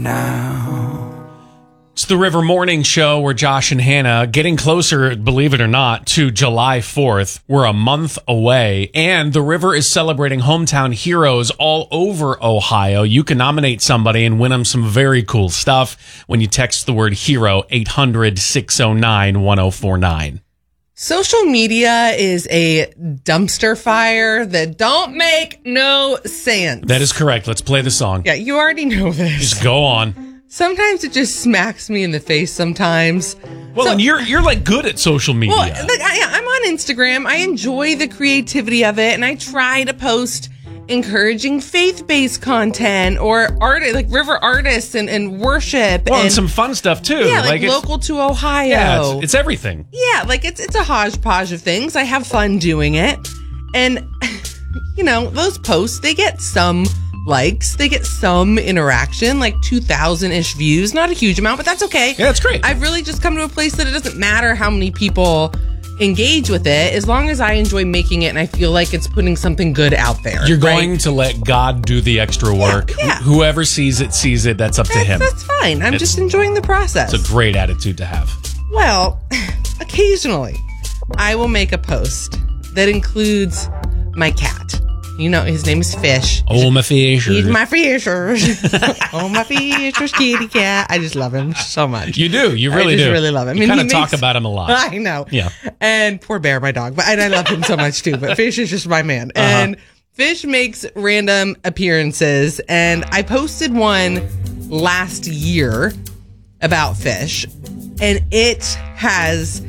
now. It's the River Morning Show where Josh and Hannah getting closer, believe it or not, to July 4th. We're a month away, and the River is celebrating hometown heroes all over Ohio. You can nominate somebody and win them some very cool stuff when you text the word hero 800-609-1049. Social media is a dumpster fire that don't make no sense. That is correct. Let's play the song. Yeah, you already know this. Just go on. Sometimes it just smacks me in the face sometimes. Well, and you're like good at social media. Well, I'm on Instagram. I enjoy the creativity of it, and I try to post encouraging faith-based content or art, like river artists and worship. Well, and some fun stuff too. Yeah, like local to Ohio. Yeah, it's everything. Yeah, like it's a hodgepodge of things. I have fun doing it. And, you know, those posts, they get some likes, they get some interaction, like 2,000-ish views. Not a huge amount, but that's okay. Yeah, that's great. I've really just come to a place that it doesn't matter how many people engage with it, as long as I enjoy making it and I feel like it's putting something good out there. You're going to let God do the extra work. Yeah. Whoever sees it. That's up to him. That's fine. I'm just enjoying the process. It's a great attitude to have. Well, occasionally I will make a post that includes my cat. You know, his name is Fish. Oh, my Fishers. He's my Fishers. Oh, my Fishers, kitty cat. I just love him so much. You do. You really do. I really love him. You kind of talk about him a lot. I know. Yeah. And poor Bear, my dog. But I love him so much too. But Fish is just my man. And Fish makes random appearances. And I posted one last year about Fish. And it has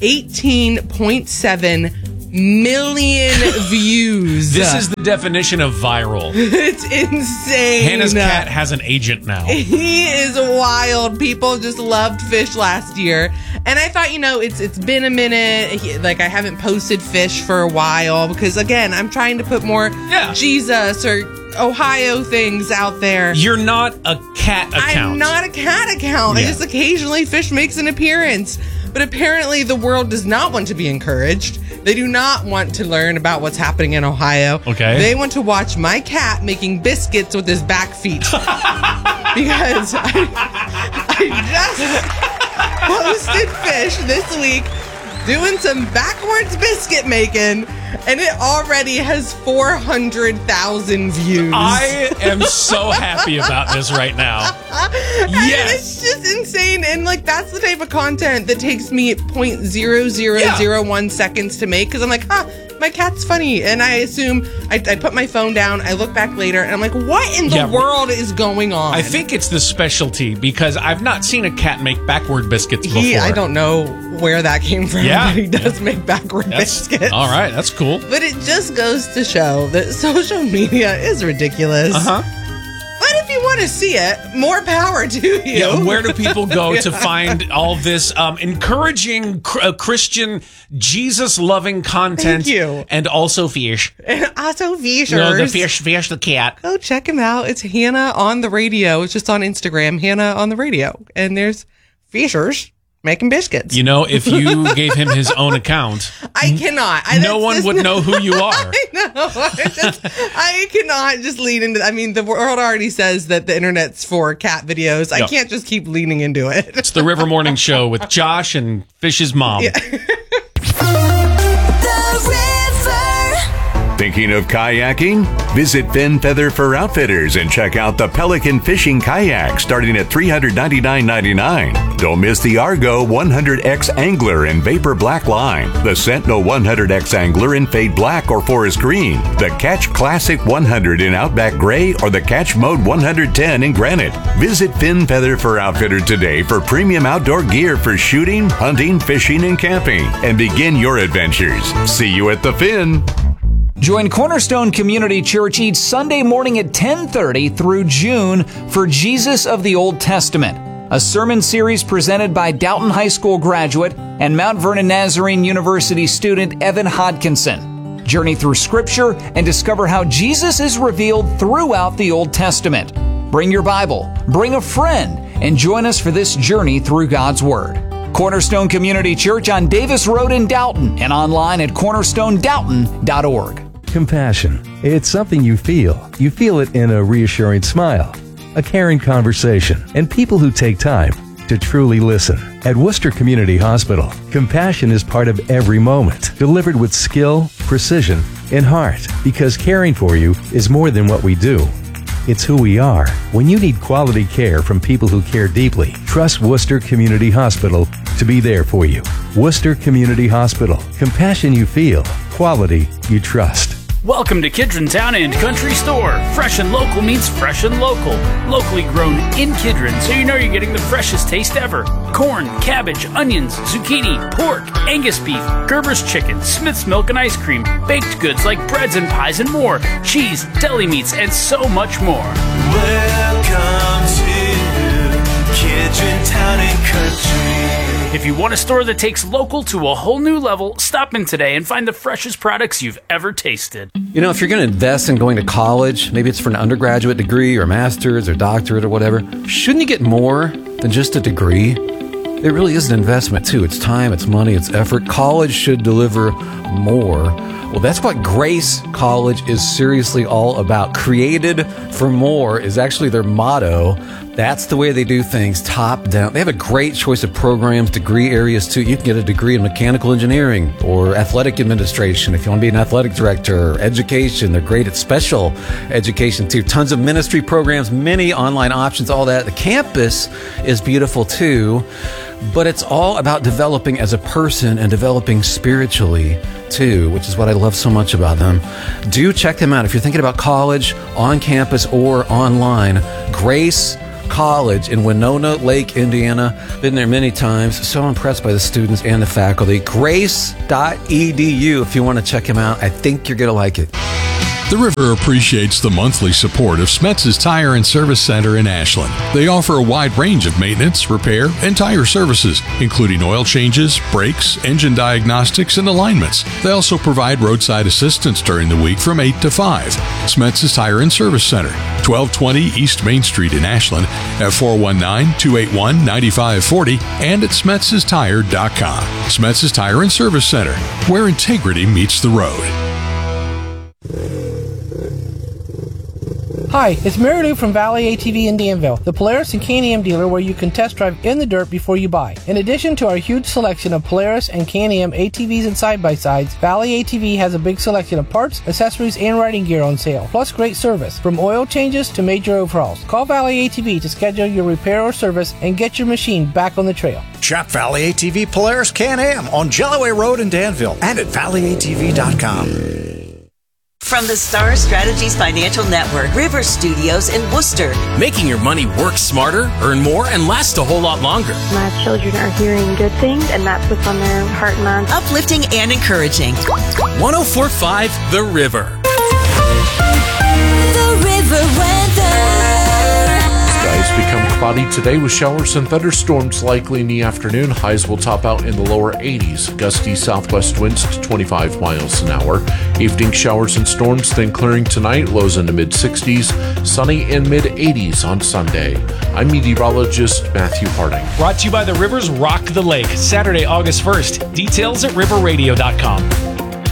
18.7 million views. This is the definition of viral. It's insane. Hannah's cat has an agent now. He is wild. People just loved Fish last year. And I thought, you know, it's been a minute. I haven't posted Fish for a while because, again, I'm trying to put more Jesus or Ohio things out there. You're not a cat account. I'm not a cat account. Yeah. I just occasionally Fish makes an appearance. But apparently the world does not want to be encouraged. They do not want to learn about what's happening in Ohio. Okay. They want to watch my cat making biscuits with his back feet. Because I just posted Fish this week doing some backwards biscuit making, and it already has 400,000 views. I am so happy about this right now. Yes. It's just insane. And that's the type of content that takes me 0.0001 seconds to make, because I'm like, my cat's funny. And I assume I put my phone down, I look back later, and I'm like, what in the world is going on? I think it's the specialty, because I've not seen a cat make backward biscuits before. I don't know where that came from, but he does make backward biscuits. All right, that's cool. But it just goes to show that social media is ridiculous. But if you want to see it, more power to you. Yeah, where do people go to find all this encouraging Christian, Jesus-loving content? Thank you. And also Fish. And also Fishers. No, the Fish the cat. Go check him out. It's Hannah on the Radio. It's just on Instagram, Hannah on the Radio. And there's Fishers making biscuits. You know, if you gave him his own account, I cannot. No one would know who you are. I know. I cannot just lean into. I mean, the world already says that the internet's for cat videos. I can't just keep leaning into it. It's the River Morning Show with Josh and Fish's mom. Yeah. Thinking of kayaking? Visit Fin Feather for Outfitters and check out the Pelican Fishing Kayak starting at $399.99. Don't miss the Argo 100X Angler in Vapor Black line, the Sentinel 100X Angler in Fade Black or Forest Green, the Catch Classic 100 in Outback Gray, or the Catch Mode 110 in Granite. Visit Fin Feather for Outfitters today for premium outdoor gear for shooting, hunting, fishing, and camping. And begin your adventures. See you at the Fin. Join Cornerstone Community Church each Sunday morning at 10:30 through June for Jesus of the Old Testament, a sermon series presented by Dalton High School graduate and Mount Vernon Nazarene University student Evan Hodkinson. Journey through Scripture and discover how Jesus is revealed throughout the Old Testament. Bring your Bible, bring a friend, and join us for this journey through God's Word. Cornerstone Community Church on Davis Road in Dalton and online at cornerstonedalton.org. Compassion. It's something you feel. You feel it in a reassuring smile. a caring conversation, and people who take time to truly listen. At Worcester Community Hospital, compassion is part of every moment, delivered with skill, precision, and heart, because caring for you is more than what we do. It's who we are. When you need quality care from people who care deeply, trust Worcester Community Hospital to be there for you. Worcester Community Hospital. Compassion you feel. Quality you trust. Welcome to Kidron Town and Country Store. Fresh and local means fresh and local. Locally grown in Kidron, so you know you're getting the freshest taste ever. Corn, cabbage, onions, zucchini, pork, Angus beef, Gerber's chicken, Smith's milk and ice cream, baked goods like breads and pies and more, cheese, deli meats, and so much more. Welcome to Kidron Town and Country. If you want a store that takes local to a whole new level, stop in today and find the freshest products you've ever tasted. You know, if you're going to invest in going to college, maybe it's for an undergraduate degree or a master's or doctorate or whatever, shouldn't you get more than just a degree? It really is an investment, too. It's time, it's money, it's effort. College should deliver more. Well, that's what Grace College is seriously all about. Created for more is actually their motto. That's the way they do things, top down. They have a great choice of programs, degree areas, too. You can get a degree in mechanical engineering or athletic administration if you want to be an athletic director, or education. They're great at special education, too. Tons of ministry programs, many online options, all that. The campus is beautiful, too. But it's all about developing as a person and developing spiritually, too, which is what I love so much about them. Do check them out if you're thinking about college, on campus, or online. Grace College in Winona Lake, Indiana. Been there many times. So impressed by the students and the faculty. Grace.edu if you want to check them out. I think you're going to like it. The River appreciates the monthly support of Smetz's Tire and Service Center in Ashland. They offer a wide range of maintenance, repair, and tire services, including oil changes, brakes, engine diagnostics, and alignments. They also provide roadside assistance during the week from 8 to 5. Smetz's Tire and Service Center, 1220 East Main Street in Ashland, at 419-281-9540 and at Smetz'sTire.com. Smetz's Tire and Service Center, where integrity meets the road. Hi, it's Mary Lou from Valley ATV in Danville, the Polaris and Can-Am dealer where you can test drive in the dirt before you buy. In addition to our huge selection of Polaris and Can-Am ATVs and side-by-sides, Valley ATV has a big selection of parts, accessories, and riding gear on sale, plus great service, from oil changes to major overhauls. Call Valley ATV to schedule your repair or service and get your machine back on the trail. Shop Valley ATV Polaris Can-Am on Jellaway Road in Danville and at valleyatv.com. From the Star Strategies Financial Network, River Studios in Worcester. Making your money work smarter, earn more, and last a whole lot longer. My children are hearing good things, and that's what's on their heart and mind. Uplifting and encouraging. 104.5 The River. The River weather. Skies become cloudy today with showers and thunderstorms likely in the afternoon. Highs will top out in the lower 80s. Gusty southwest winds to 25 miles an hour. Evening showers and storms, then clearing tonight. Lows in the mid-60s. Sunny in mid-80s on Sunday. I'm meteorologist Matthew Harding. Brought to you by the Rivers Rock the Lake. Saturday, August 1st. Details at riverradio.com.